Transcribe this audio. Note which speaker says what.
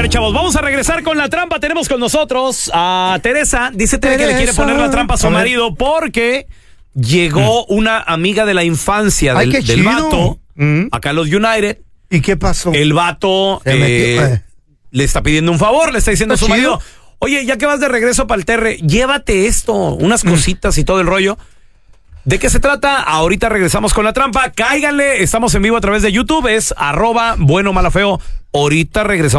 Speaker 1: ver, chavos, vamos a regresar con la trampa. Tenemos con nosotros a Teresa. Dice Tere que le quiere poner la trampa a su marido porque llegó una amiga de la infancia del vato acá a los United.
Speaker 2: ¿Y qué pasó?
Speaker 1: El vato le está pidiendo un favor, le está diciendo a su marido, oye, ya que vas de regreso para el Terre, llévate esto, unas cositas y todo el rollo. ¿De qué se trata? Ahorita regresamos con la trampa. Cáiganle, estamos en vivo a través de YouTube, es @buenomalafeo. Ahorita regresamos.